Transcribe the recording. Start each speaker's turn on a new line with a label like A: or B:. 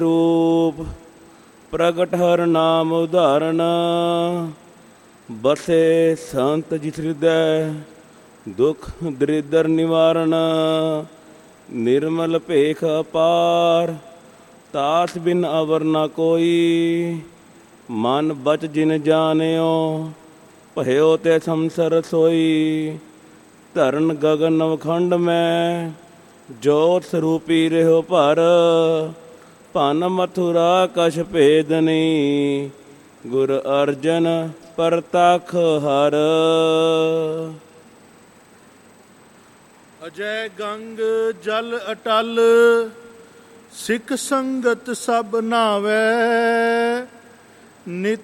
A: ਰੂਪ ਪ੍ਰਗਟ ਹਰ ਨਾਮ ਉਦਾਹਰਣ। ਬਸੇ ਸੰਤ ਜਿਸ ਹਿਰਦੈ ਦੁਖ ਦਰਿਦਰ ਨਿਵਾਰਣ। ਨਿਰਮਲ ਭੇਖ ਅਪਾਰ ਤਾਸ ਬਿਨ ਅਵਰ ਨਾ ਕੋਈ। ਮਨ ਬਚ ਜਿਨ ਜਾਣਿਓ ਭਇਓ ਤੇ ਸੰਸਰ ਸੋਈ। ਧਰਨ ਗਗਨ ਨਵਖੰਡ ਮੈਂ ਜੋਤ ਸਰੂਪੀ ਰਹਿਓ ਭਰ। ਭਨ ਮਥੁਰਾ ਕਛ ਭੇਦਨੀ ਗੁਰ ਅਰਜਨ ਪਰਤਖ ਹਰ।
B: ਅਜੈ ਗੰਗ ਜਲ ਅਟਲ ਸਿੱਖ ਸੰਗਤ ਸਭ ਨਾਵੈ। ਨਿਤ